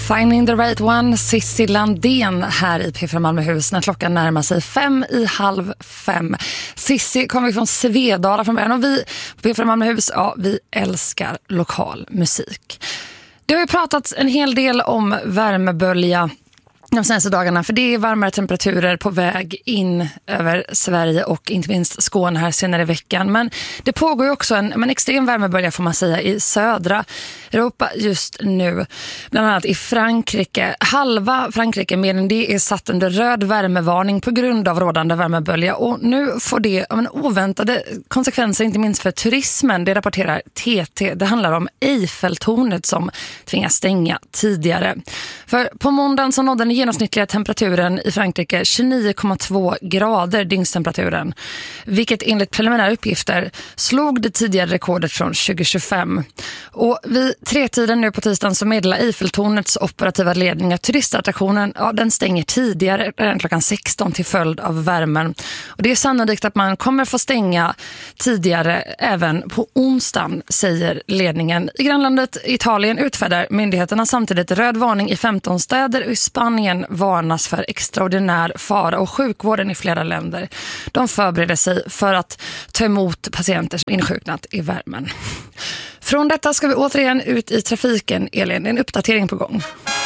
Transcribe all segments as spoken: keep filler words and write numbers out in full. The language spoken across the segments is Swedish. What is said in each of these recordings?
Finding the right one, Cissi Landén här i P fyra Malmöhus när klockan närmar sig fem i halv fem. Cissi kommer från Svedala från början och vi på P fyra Malmöhus, ja, vi älskar lokal musik. Det har ju pratats en hel del om värmebölja de senaste dagarna, för det är varmare temperaturer på väg in över Sverige och inte minst Skåne här senare i veckan. Men det pågår ju också en, en extrem värmebölja får man säga i södra Europa just nu. Bland annat i Frankrike. Halva Frankrike medan det är satt under röd värmevarning på grund av rådande värmebölja. Och nu får det men, oväntade konsekvenser inte minst för turismen. Det rapporterar T T. Det handlar om Eiffeltornet som tvingas stänga tidigare. För på måndagen så nådde den genomsnittliga temperaturen i Frankrike tjugonio komma två grader dygnstemperaturen, vilket enligt preliminära uppgifter slog det tidigare rekordet från tjugo tjugofem. Och vid tretiden nu på tisdagen så meddelar Eiffeltornets operativa ledning att turistattraktionen ja, den stänger tidigare än klockan sexton till följd av värmen. Och det är sannolikt att man kommer få stänga tidigare även på onsdagen, säger ledningen. I grannlandet Italien utfärdar myndigheterna samtidigt röd varning i femton städer och i Spanien varnas för extraordinär fara och sjukvården i flera länder. De förbereder sig för att ta emot patienter som insjuknat i värmen. Från detta ska vi återigen ut i trafiken, Elin. En uppdatering på gång.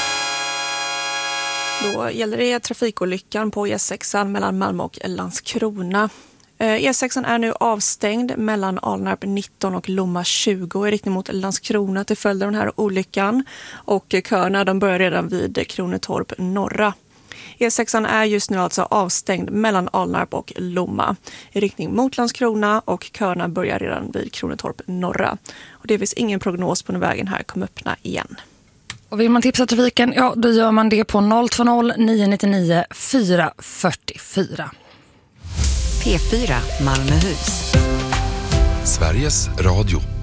Då gäller det trafikolyckan på E sex mellan Malmö och Landskrona. E sex är nu avstängd mellan Alnarp nitton och Lomma tjugo i riktning mot Landskrona till följd av den här olyckan. Och köerna de börjar redan vid Kronetorp norra. E sex är just nu alltså avstängd mellan Alnarp och Lomma i riktning mot Landskrona och köerna börjar redan vid Kronetorp norra. Och det finns ingen prognos på när vägen här kommer öppna igen. Och vill man tipsa trafiken, ja då gör man det på noll två noll nio nio nio fyra fyra fyra. P fyra Malmöhus. Sveriges Radio.